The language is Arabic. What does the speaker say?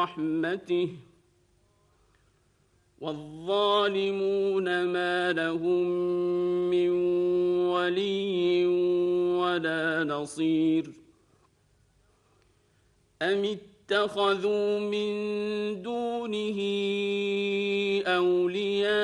رحمته والظالمون ما لهم من ولي ولا نصير أم اتخذوا من دونه أولياء